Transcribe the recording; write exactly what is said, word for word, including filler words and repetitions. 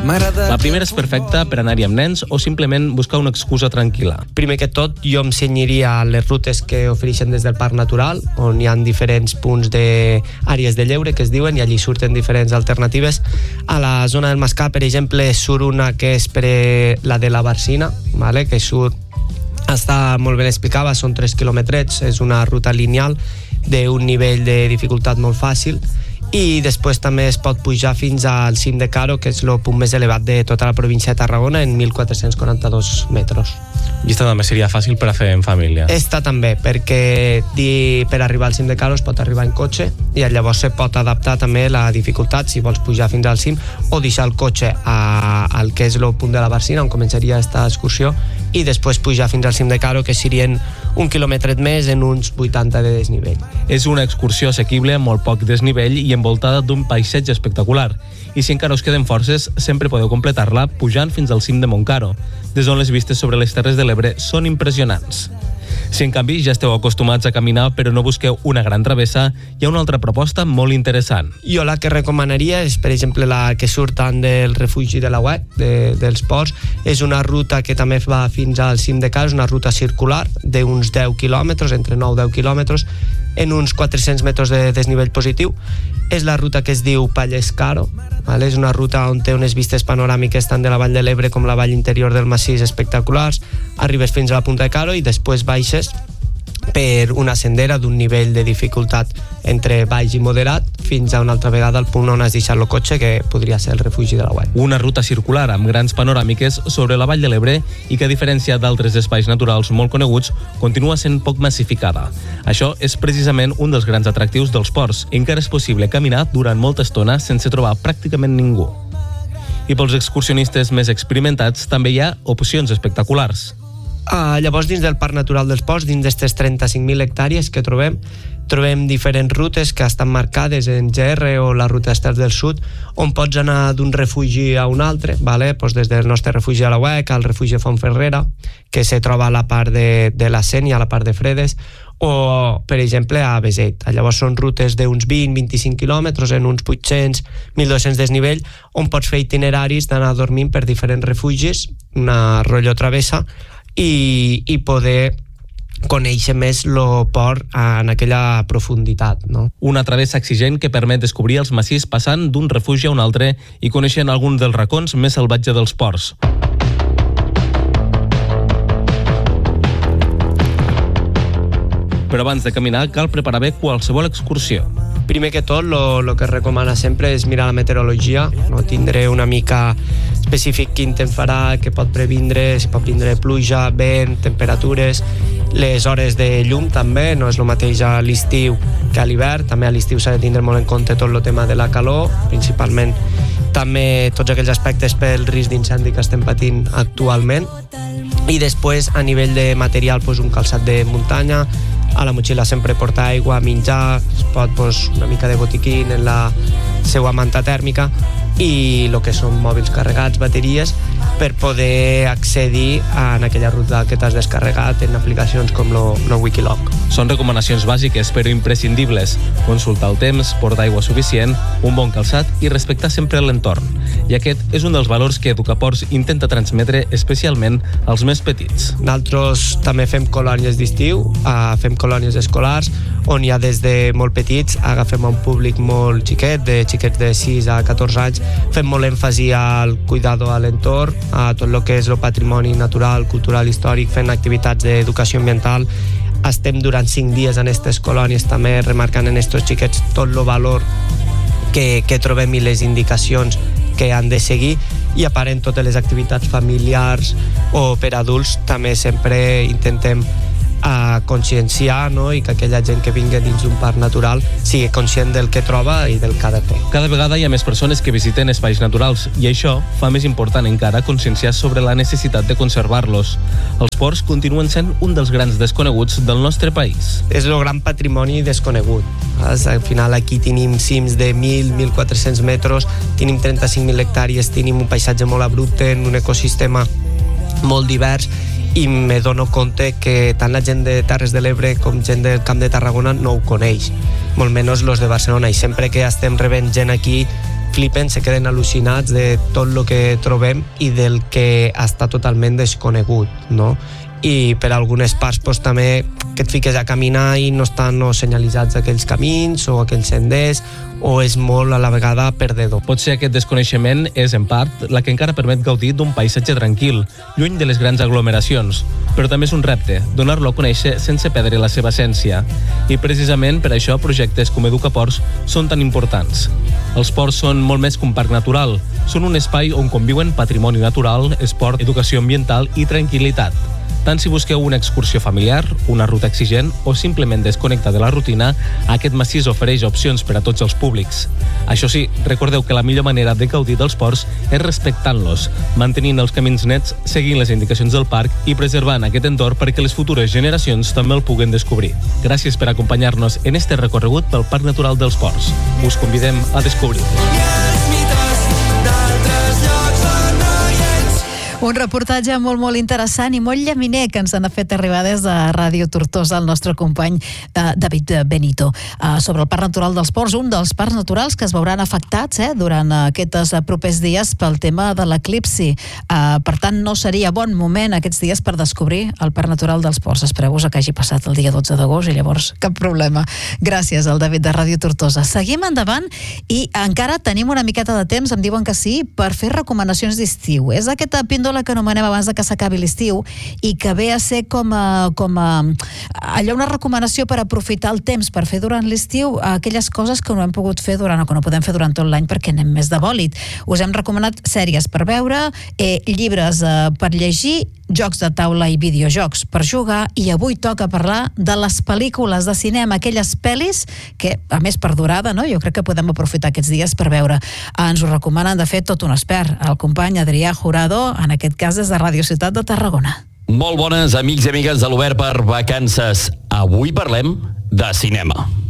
La primera és perfecta per anar-hi amb nens o simplement buscar una excusa tranquil·la. Primer que tot, jo em cenyiria a les rutes que ofereixen des del Parc Natural, on hi ha diferents punts d'àrees de lleure, que es diuen, i allí surten diferents alternatives. A la zona del Mascar, per exemple, surt una que és per la de la Barcina, vale? Que surt, està molt ben explicada, són tres quilòmetres, és una ruta lineal d'un nivell de dificultat molt fàcil, i després també es pot pujar fins al cim de Caro, que és el punt més elevat de tota la província de Tarragona, en mil quatre-cents quaranta-dos metres. I esta també seria fàcil per a fer en família? Esta també, perquè di, per arribar al cim de Caro es pot arribar en cotxe i llavors se pot adaptar també la dificultat si vols pujar fins al cim o deixar el cotxe a, al que és el punt de la Barcina, on començaria aquesta excursió, i després pujar fins al cim de Caro, que serien un quilòmetre més en uns vuitanta de desnivell. És una excursió assequible amb molt poc desnivell i envoltada d'un paisatge espectacular. I si encara us queden forces, sempre podeu completar-la pujant fins al cim de Montcaro, des on les vistes sobre les Terres de l'Ebre són impressionants. Si en canvi ja esteu acostumats a caminar però no busqueu una gran travessa, hi ha una altra proposta molt interessant. Jo la que recomanaria és, per exemple, la que surt tant del refugi de la U E C, de, dels ports. És una ruta que també va fins al cim de Caro, una ruta circular d'uns deu quilòmetres, entre nou i deu quilòmetres, en uns quatre-cents metres de desnivell positiu. És la ruta que es diu Pallescaro, vale? És una ruta on té unes vistes panoràmiques tant de la Vall de l'Ebre com la vall interior del massís espectaculars. Arribes fins a la Punta de Caro i després baixes per una sendera d'un nivell de dificultat entre baix i moderat fins a una altra vegada al punt on has deixat el cotxe, que podria ser el refugi de la U E C. Una ruta circular amb grans panoràmiques sobre la Vall de l'Ebre i que, a diferència d'altres espais naturals molt coneguts, continua sent poc massificada. Això és precisament un dels grans atractius dels ports. Encara és possible caminar durant molta estona sense trobar pràcticament ningú. I pels excursionistes més experimentats també hi ha opcions espectaculars. Uh, llavors, dins del Parc Natural dels Ports, dins d'aquestes trenta-cinc mil hectàrees que trobem, trobem diferents rutes que estan marcades en G R o la ruta Estels del Sud, on pots anar d'un refugi a un altre, vale? Pues des del nostre refugi a la U E C al refugi de Fontferrera, que se troba a la part de, de la Sénia, a la part de Fredes, o, per exemple, a Beseit. Llavors són rutes d'uns vint a vint-i-cinc quilòmetres en uns vuit-cents a mil dos-cents desnivell, on pots fer itineraris d'anar dormint per diferents refugis, una rotllo travessa, i, i poder conèixer més el port en aquella profunditat, no? Una travessa exigent que permet descobrir els massís passant d'un refugi a un altre i coneixent alguns dels racons més salvatges dels ports. Però abans de caminar cal preparar bé qualsevol excursió. Primer que tot, el que es recomana sempre és mirar la meteorologia, no? Tindre una mica específic quin temps farà, què pot previndre, si pot vindre pluja, vent, temperatures, les hores de llum també, no és el mateix a l'estiu que a l'hivern. També a l'estiu s'ha de tindre molt en compte tot el tema de la calor, principalment també tots aquells aspectes pel risc d'incendi que estem patint actualment. I després, a nivell de material, doncs un calçat de muntanya, a la motxilla sempre portar aigua, menjar, es pot doncs, una mica de botiquín en la seva manta tèrmica i el que són mòbils carregats, bateries, per poder accedir a aquella ruta que t'has descarregat en aplicacions com el Wikiloc. Són recomanacions bàsiques però imprescindibles. Consultar el temps, portar aigua suficient, un bon calçat i respectar sempre l'entorn. I aquest és un dels valors que Educaports intenta transmetre especialment als més petits. Nosaltres també fem colònies d'estiu, fem colònies escolars, on ja des de molt petits agafem un públic molt xiquet, de xiquets de sis a catorze anys, fem molt èmfasi al cuidado a l'entorn, a tot el que és el patrimoni natural, cultural, històric, fent activitats d'educació ambiental. Estem durant cinc dies en aquestes colònies també remarcant en aquests xiquets tot el valor que, que trobem i les indicacions que han de seguir, i a part en totes les activitats familiars o per adults també sempre intentem a conscienciar, no? I que aquella gent que vingui dins d'un parc natural sigui conscient del que troba i del que ha de fer. Cada vegada hi ha més persones que visiten espais naturals i això fa més important encara conscienciar sobre la necessitat de conservar-los. Els ports continuen sent un dels grans desconeguts del nostre país. És el gran patrimoni desconegut. Al final aquí tenim cims de mil a mil quatre-cents metres, tenim trenta-cinc mil hectàrees, tenim un paisatge molt abrupte, un ecosistema molt divers, i me dono compte que tant la gent de Terres de l'Ebre com gent del Camp de Tarragona no ho coneix, molt menys els de Barcelona, i sempre que estem rebent gent aquí flipen, se queden al·lucinats de tot el que trobem i del que està totalment desconegut, no? I per algunes parts pues, també que et fiques a caminar i no estan no senyalitzats aquells camins o aquells senders, o és molt a la vegada perdedor. Potser aquest desconeixement és, en part, la que encara permet gaudir d'un paisatge tranquil, lluny de les grans aglomeracions, però també és un repte, donar-lo a conèixer sense perdre la seva essència. I precisament per això projectes com Educaports són tan importants. Els ports són molt més que un parc natural, són un espai on conviuen patrimoni natural, esport, educació ambiental i tranquil·litat. Tant si busqueu una excursió familiar, una ruta exigent o simplement desconnectar de la rutina, aquest massís ofereix opcions per a tots els públics. Això sí, recordeu que la millor manera de gaudir dels ports és respectant-los, mantenint els camins nets, seguint les indicacions del parc i preservant aquest entorn perquè les futures generacions també el puguen descobrir. Gràcies per acompanyar-nos en este recorregut pel Parc Natural dels Ports. Us convidem a descobrir-lo. Un reportatge molt, molt interessant i molt llaminer que ens han fet arribar des de Ràdio Tortosa el nostre company eh, David Benito eh, sobre el Parc Natural dels Ports, un dels parcs naturals que es veuran afectats eh, durant aquests propers dies pel tema de l'eclipsi. Eh, per tant, no seria bon moment aquests dies per descobrir el Parc Natural dels Ports. Espereu-vos que hagi passat el dia dotze d'agost i llavors cap problema. Gràcies al David de Ràdio Tortosa. Seguim endavant i encara tenim una miqueta de temps, em diuen que sí, per fer recomanacions d'estiu. És aquesta píndola que anomenem abans de que s'acabi l'estiu i que ve a ser com a, com a allò una recomanació per aprofitar el temps per fer durant l'estiu aquelles coses que no hem pogut fer durant o que no podem fer durant tot l'any perquè anem més de bòlit. Us hem recomanat sèries per veure, eh, llibres eh, per llegir, jocs de taula i videojocs per jugar i avui toca parlar de les pel·lícules de cinema, aquelles pel·lis que, a més per durada, no? Jo crec que podem aprofitar aquests dies per veure. Ens ho recomanen de fet tot un expert, el company Adrià Jurado, en aquest cas des de Ràdio Ciutat de Tarragona. Molt bones, amics i amigues de l'Obert per Vacances. Avui parlem de cinema.